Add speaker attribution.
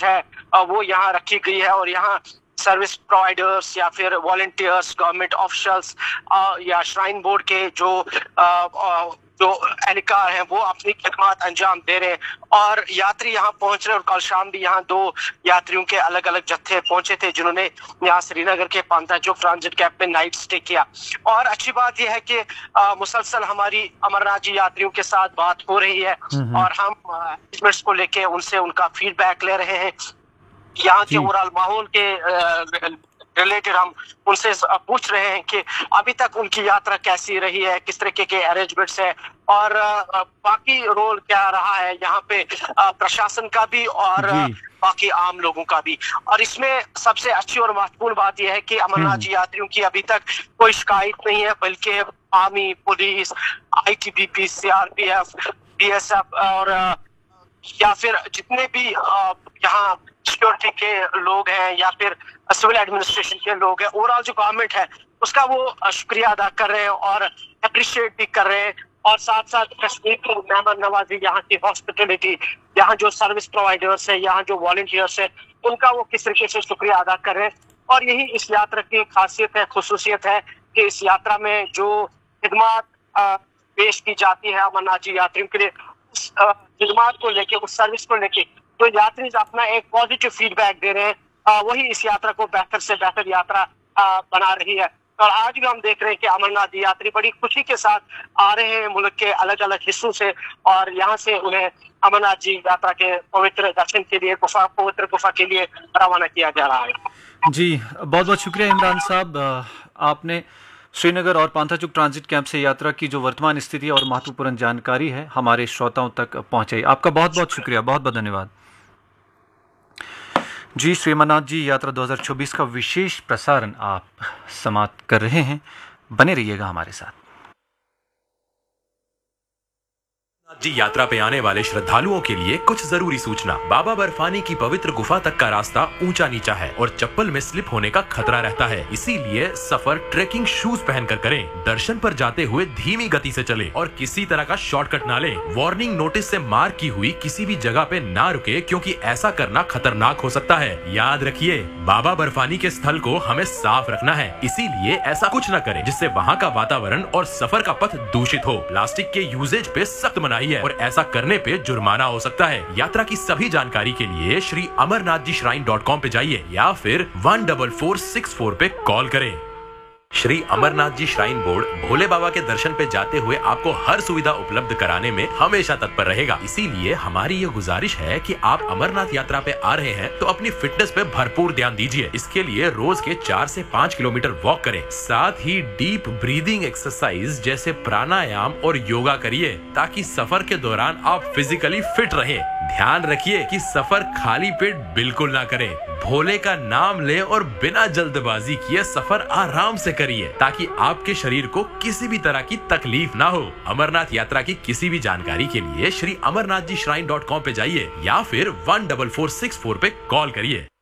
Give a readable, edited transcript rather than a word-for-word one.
Speaker 1: है वो यहाँ रखी गई है और यहाँ सर्विस प्रोवाइडर्स या फिर वॉलंटियर्स, गवर्नमेंट ऑफिशियल्स या श्राइन बोर्ड के जो एहलकार हैं वो अपनी खिदमत अंजाम दे रहे हैं और यात्री यहाँ पहुंच रहे हैं। और कल शाम भी यहाँ 2 यात्रियों के अलग अलग जत्थे पहुंचे थे जिन्होंने यहाँ श्रीनगर के पांताचूक ट्रांजिट कैंप में नाइट स्टे किया। और अच्छी बात यह है कि मुसलसल हमारी अमरनाथ जी यात्रियों के साथ बात हो रही है और हम अरेंजमेंट्स को लेके उनसे उनका फीडबैक ले रहे हैं। यहाँ के ओवरऑल माहौल के रिलेटेड हम उनसे पूछ रहे हैं कि अभी तक उनकी यात्रा कैसी रही है, किस तरीके के अरेंजमेंट्स है और बाकी रोल क्या रहा है यहाँ पे प्रशासन का भी और बाकी आम लोगों का भी। और इसमें सबसे अच्छी और महत्वपूर्ण बात यह है कि अमरनाथ जी यात्रियों की अभी तक कोई शिकायत नहीं है, बल्कि army, police, ITBP, CRPF, BSF और या फिर जितने भी यहाँ सिक्योरिटी के लोग हैं या फिर सिविल एडमिनिस्ट्रेशन के लोग हैं, ओवरऑल जो गवर्नमेंट है उसका वो शुक्रिया अदा कर रहे हैं और अप्रिशिएट भी कर रहे हैं। और साथ साथ कश्मीर की मेहमान नवाजी, यहाँ की हॉस्पिटलिटी, यहाँ जो सर्विस प्रोवाइडर्स है, यहाँ जो वॉलंटियर्स है, उनका वो किस तरीके से शुक्रिया अदा कर रहे हैं। और यही इस यात्रा की खासियत है, खुसूसियत है कि इस यात्रा में जो खिदमत पेश की जाती है अमरनाथ जी यात्रियों के लिए, उस खिदमत को लेके, उस सर्विस को लेके तो यात्री अपना एक पॉजिटिव फीडबैक दे रहे हैं, वही इस यात्रा को बेहतर से बेहतर यात्रा बना रही है। और आज भी हम देख रहे हैं कि अमरनाथ यात्री बड़ी खुशी के साथ आ रहे हैं मुल्क के अलग अलग हिस्सों से और यहाँ से उन्हें अमरनाथ जी यात्रा के पवित्र दर्शन के लिए, पवित्र गुफा के लिए रवाना किया जा रहा है।
Speaker 2: जी, बहुत बहुत शुक्रिया इमरान साहब। आपने श्रीनगर और पांताचूक ट्रांजिट कैंप से यात्रा की जो वर्तमान स्थिति और महत्वपूर्ण जानकारी है हमारे श्रोताओं तक पहुंचाई। आपका बहुत बहुत शुक्रिया, बहुत बहुत धन्यवाद। जी, श्री अमरनाथ जी यात्रा 2024 का विशेष प्रसारण आप समाप्त कर रहे हैं। बने रहिएगा हमारे साथ।
Speaker 3: जी यात्रा पे आने वाले श्रद्धालुओं के लिए कुछ जरूरी सूचना। बाबा बर्फानी की पवित्र गुफा तक का रास्ता ऊंचा नीचा है और चप्पल में स्लिप होने का खतरा रहता है, इसीलिए सफर ट्रेकिंग शूज पहनकर करें। दर्शन पर जाते हुए धीमी गति से चलें और किसी तरह का शॉर्टकट ना लें। वार्निंग नोटिस से मार्क की हुई किसी भी जगह पे ना रुके, क्योंकि ऐसा करना खतरनाक हो सकता है। याद रखिए, बाबा बर्फानी के स्थल को हमें साफ रखना है, इसीलिए ऐसा कुछ न करें जिससे वहाँ का वातावरण और सफर का पथ दूषित हो। प्लास्टिक के यूजेज पे सख्त मनाही है और ऐसा करने पे जुर्माना हो सकता है। यात्रा की सभी जानकारी के लिए श्री amarnathjishrine.com पे जाइए या फिर 14464 पे कॉल करें। श्री अमरनाथ जी श्राइन बोर्ड भोले बाबा के दर्शन पे जाते हुए आपको हर सुविधा उपलब्ध कराने में हमेशा तत्पर रहेगा। इसीलिए हमारी ये गुजारिश है कि आप अमरनाथ यात्रा पे आ रहे हैं तो अपनी फिटनेस पे भरपूर ध्यान दीजिए। इसके लिए रोज के 4 से 5 किलोमीटर वॉक करें, साथ ही डीप ब्रीदिंग एक्सरसाइज जैसे प्राणायाम और योगा करिए ताकि सफर के दौरान आप फिजिकली फिट रहें। ध्यान रखिए कि सफर खाली पेट बिल्कुल ना करें। भोले का नाम लें और बिना जल्दबाजी किए सफर आराम से करिए ताकि आपके शरीर को किसी भी तरह की तकलीफ ना हो। अमरनाथ यात्रा की किसी भी जानकारी के लिए श्री amarnathjishrine.com पे जाइए या फिर 14464 पे कॉल करिए।